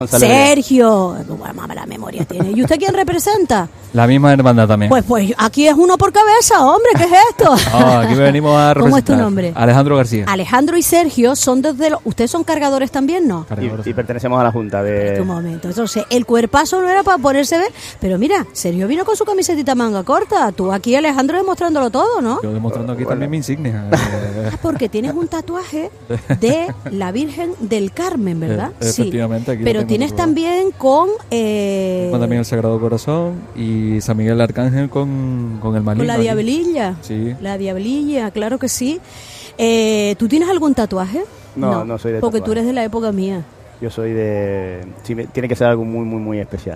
Sergio, bueno, mala memoria tiene. ¿Y usted quién representa? La misma hermandad también. Pues aquí es uno por cabeza, hombre, ¿qué es esto? Aquí venimos a representar. ¿Cómo es tu nombre? Alejandro García. Alejandro y Sergio son desde ustedes son cargadores también, ¿no? Y pertenecemos a la junta de... Un momento, entonces el cuerpazo no era para ponerse ver, pero mira, Sergio vino con su camisetita manga corta, tú aquí Alejandro demostrándolo todo, ¿no? Yo demostrando aquí también mi insignia. Porque tienes un tatuaje de la Virgen del Carmen, ¿verdad? Efectivamente. Aquí pero tienes también con... también el Sagrado Corazón y San Miguel Arcángel con el maligno. Con la diablilla. Sí. La diablilla, claro que sí. ¿Tú tienes algún tatuaje? No soy de porque tatuaje. tú eres de la época mía. Yo soy de... Sí, tiene que ser algo muy, muy, muy especial.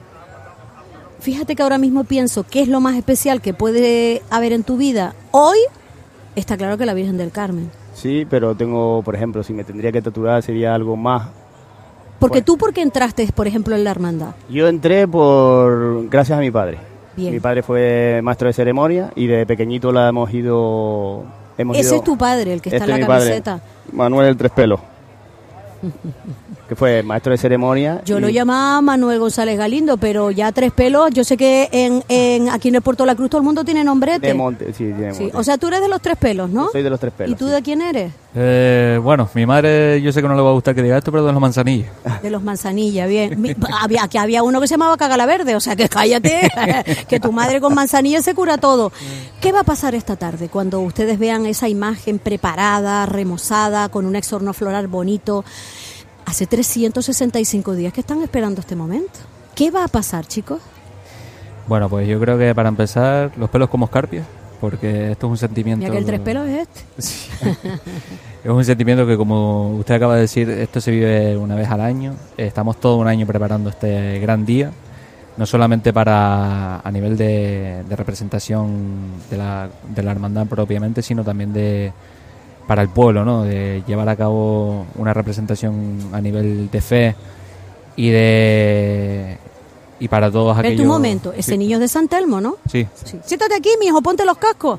Fíjate que ahora mismo pienso qué es lo más especial que puede haber en tu vida. Hoy está claro que la Virgen del Carmen. Sí, pero tengo, por ejemplo, si me tendría que tatuar sería algo más. Porque tú, ¿por qué entraste, por ejemplo, en la hermandad? Yo entré gracias a mi padre. Bien. Mi padre fue maestro de ceremonia y de pequeñito la hemos ido... Ese es tu padre, el que está en la camiseta. Manuel el Tres Pelos. Que fue maestro de ceremonia. Yo lo llamaba Manuel González Galindo, pero ya Tres Pelos, yo sé que aquí en el Puerto de la Cruz todo el mundo tiene nombrete. De Monte, sí, tiene Monte. O sea, tú eres de los Tres Pelos, ¿no? Yo soy de los Tres Pelos. ¿Y tú de quién eres? Bueno, mi madre, yo sé que no le va a gustar que diga esto, pero de los Manzanillas. De los Manzanilla, bien. había uno que se llamaba Cagala Verde, o sea que cállate, que tu madre con manzanilla se cura todo. ¿Qué va a pasar esta tarde cuando ustedes vean esa imagen preparada, remozada, con un exorno floral bonito? Hace 365 días que están esperando este momento. ¿Qué va a pasar, chicos? Bueno, pues yo creo que para empezar, los pelos como escarpias, porque esto es un sentimiento... Mira que el Tres Pelos es este. Sí. Es un sentimiento que, como usted acaba de decir, esto se vive una vez al año. Estamos todo un año preparando este gran día, no solamente a nivel de representación de la hermandad propiamente, sino también para el pueblo, ¿no? De llevar a cabo una representación a nivel de fe y para todos aquellos... Espera un momento, ese niño es de San Telmo, ¿no? Sí. Siéntate aquí, mijo, ponte los cascos.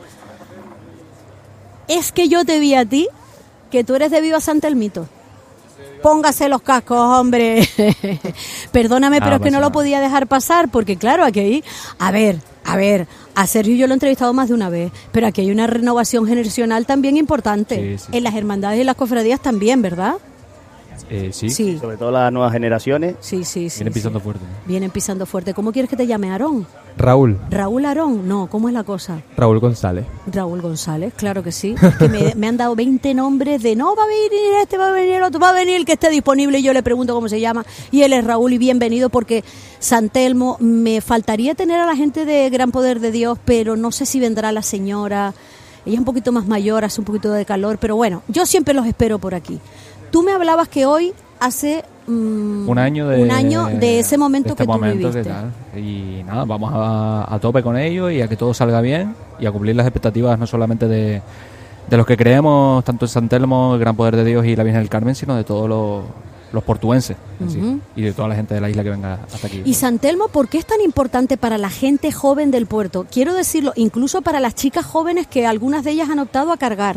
Es que yo te vi a ti, que tú eres de Viva San Telmito. Póngase los cascos, hombre. Perdóname, pero es que no lo podía dejar pasar, porque claro, aquí a ver, a Sergio yo lo he entrevistado más de una vez, pero aquí hay una renovación generacional también importante. Sí. En las hermandades y las cofradías también, ¿verdad? Sí. Sobre todo las nuevas generaciones. Sí. Vienen pisando fuerte. Vienen pisando fuerte. ¿Cómo quieres que te llame, Aarón? Raúl Aarón, no, ¿cómo es la cosa? Raúl González. Raúl González, claro que sí. Que me han dado 20 nombres de no va a venir este, va a venir el otro, va a venir el que esté disponible y yo le pregunto cómo se llama y él es Raúl y bienvenido porque San Telmo, me faltaría tener a la gente de Gran Poder de Dios, pero no sé si vendrá la señora, ella es un poquito más mayor, hace un poquito de calor, pero bueno, yo siempre los espero por aquí. Tú me hablabas que hoy hace un año de ese momento que tú viviste. Y nada, vamos a tope con ello y a que todo salga bien y a cumplir las expectativas no solamente de los que creemos, tanto en San Telmo, el Gran Poder de Dios y la Virgen del Carmen, sino de todos los portuenses y de toda la gente de la isla que venga hasta aquí. ¿Y San Telmo por qué es tan importante para la gente joven del puerto? Quiero decirlo, incluso para las chicas jóvenes que algunas de ellas han optado a cargar.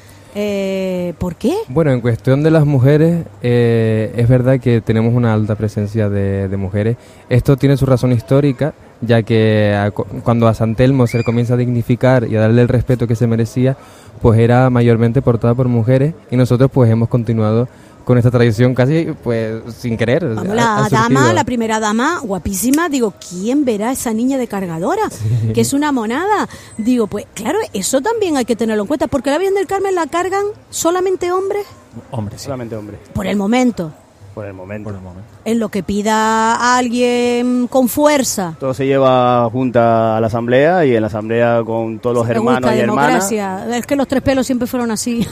¿Por qué? Bueno, en cuestión de las mujeres, es verdad que tenemos una alta presencia de mujeres. Esto tiene su razón histórica, ya que cuando a San Telmo se le comienza a dignificar y a darle el respeto que se merecía, pues era mayormente portada por mujeres y nosotros pues hemos continuado con esta tradición casi pues sin querer. Vamos, la primera dama, guapísima, digo, ¿quién verá a esa niña de cargadora? Sí. Que es una monada. Digo, pues claro, eso también hay que tenerlo en cuenta, porque la Virgen del Carmen la cargan solamente hombres. Hombres, sí. Solamente hombres. Por el momento. Por el momento. En lo que pida a alguien con fuerza. Todo se lleva junta a la asamblea y en la asamblea con todos los hermanos y hermanas. Es que los Tres Pelos siempre fueron así.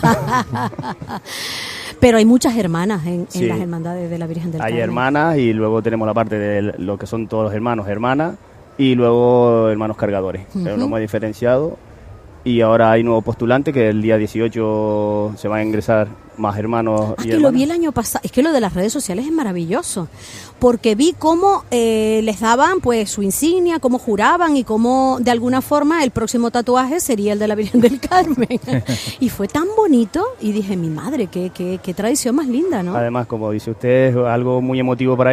Pero hay muchas hermanas en las hermandades de la Virgen del Carmen. Hay hermanas y luego tenemos la parte de lo que son todos los hermanos, hermanas y luego hermanos cargadores. Pero no hemos diferenciado y ahora hay nuevo postulante que el día 18 se va a ingresar más hermanos y que lo vi el año pasado. Es que lo de las redes sociales es maravilloso, porque vi cómo les daban pues su insignia, cómo juraban y cómo de alguna forma el próximo tatuaje sería el de la Virgen del Carmen. Y fue tan bonito y dije, mi madre, qué tradición más linda, ¿no? Además, como dice usted, es algo muy emotivo para